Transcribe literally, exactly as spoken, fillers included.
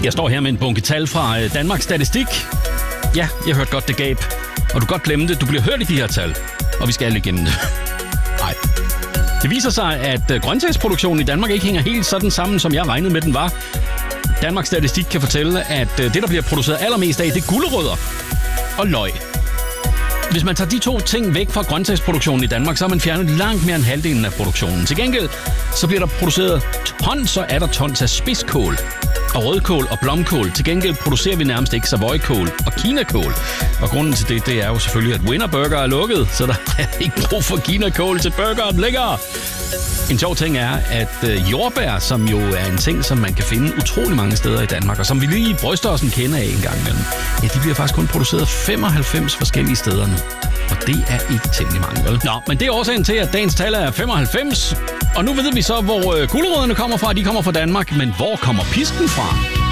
Jeg står her med en bunke tal fra øh, Danmarks Statistik. Ja, jeg hørte godt det gab. Og du kan godt glemme det. Du bliver hørt i de her tal. Og vi skal alle igennem det. Nej. Det viser sig, at øh, grøntsagsproduktionen i Danmark ikke hænger helt sådan sammen, som jeg regnede med, den var. Danmarks Statistik kan fortælle, at øh, det, der bliver produceret allermest af, det er gulerødder og løg. Hvis man tager de to ting væk fra grøntsagsproduktionen i Danmark, så har man fjernet langt mere end halvdelen af produktionen. Til gengæld så bliver der produceret tons, så er der tons af spidskål og rødkål og blomkål. Til gengæld producerer vi nærmest ikke savoykål og kinakål. Og grunden til det, det er jo selvfølgelig, at Winner Burger er lukket, så der er ikke brug for kinakål til burgeren længere. En sjov ting er, at øh, jordbær, som jo er en ting, som man kan finde utrolig mange steder i Danmark, og som vi lige bryster os en kende af en gang imellem, ja, de bliver faktisk kun produceret femoghalvfems forskellige steder nu. Og det er ikke temmelig mange, vel? Nå, men det er årsagen til, at dagens tal er femoghalvfems. Og nu ved vi så, hvor øh, gulerødderne kommer fra. De kommer fra Danmark. Men hvor kommer pisken fra?